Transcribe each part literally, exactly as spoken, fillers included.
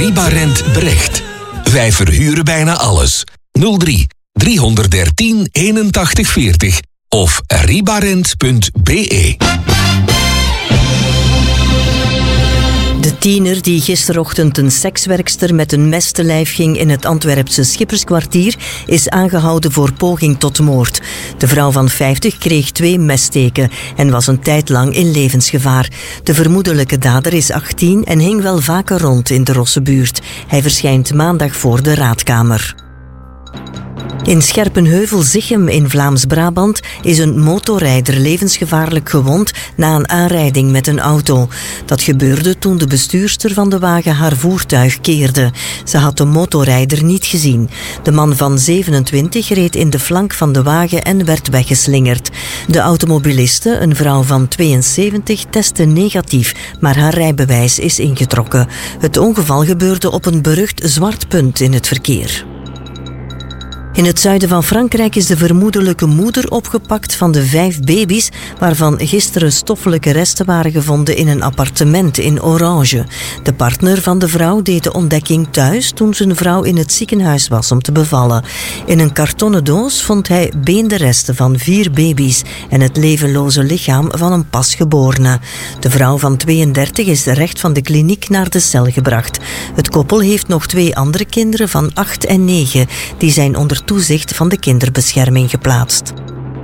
Ribarent Brecht. Wij verhuren bijna alles. nul drie driehonderddertien eenentachtig veertig of ribarent punt be. De tiener die gisterochtend een sekswerkster met een mes te lijf ging in het Antwerpse Schipperskwartier is aangehouden voor poging tot moord. De vrouw van vijftig kreeg twee messteken en was een tijd lang in levensgevaar. De vermoedelijke dader is achttien en hing wel vaker rond in de Rossebuurt. Hij verschijnt maandag voor de raadkamer. In Scherpenheuvel-Zichem in Vlaams-Brabant is een motorrijder levensgevaarlijk gewond na een aanrijding met een auto. Dat gebeurde toen de bestuurster van de wagen haar voertuig keerde. Ze had de motorrijder niet gezien. De man van zevenentwintig reed in de flank van de wagen en werd weggeslingerd. De automobiliste, een vrouw van tweeënzeventig, testte negatief, maar haar rijbewijs is ingetrokken. Het ongeval gebeurde op een berucht zwart punt in het verkeer. In het zuiden van Frankrijk is de vermoedelijke moeder opgepakt van de vijf baby's waarvan gisteren stoffelijke resten waren gevonden in een appartement in Orange. De partner van de vrouw deed de ontdekking thuis toen zijn vrouw in het ziekenhuis was om te bevallen. In een kartonnen doos vond hij beenderesten van vier baby's en het levenloze lichaam van een pasgeborene. De vrouw van tweeëndertig is recht van de kliniek naar de cel gebracht. Het koppel heeft nog twee andere kinderen van acht en negen. Die zijn onder toezicht van de kinderbescherming geplaatst.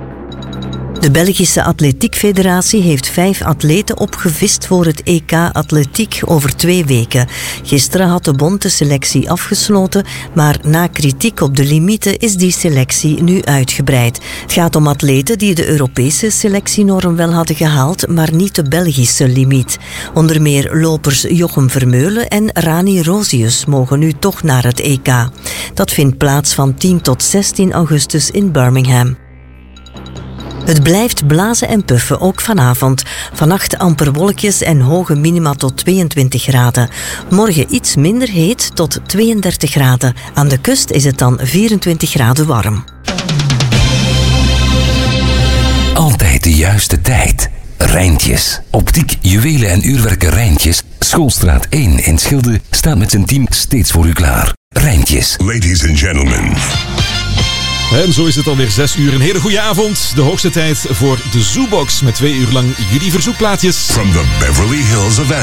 De Belgische Atletiek Federatie heeft vijf atleten opgevist voor het E K Atletiek over twee weken. Gisteren had de bond de selectie afgesloten, maar na kritiek op de limieten is die selectie nu uitgebreid. Het gaat om atleten die de Europese selectienorm wel hadden gehaald, maar niet de Belgische limiet. Onder meer lopers Jochem Vermeulen en Rani Rosius mogen nu toch naar het E K. Dat vindt plaats van tien tot zestien augustus in Birmingham. Het blijft blazen en puffen, ook vanavond. Vannacht amper wolkjes en hoge minima tot tweeëntwintig graden. Morgen iets minder heet tot tweeëndertig graden. Aan de kust is het dan vierentwintig graden warm. Altijd de juiste tijd. Rijntjes. Optiek, juwelen en uurwerken Rijntjes. Schoolstraat één in Schilde staat met zijn team steeds voor u klaar. Rijntjes. Ladies and gentlemen. En zo is het alweer zes uur. Een hele goede avond. De hoogste tijd voor de Zoobox met twee uur lang jullie verzoekplaatjes. From the Beverly Hills of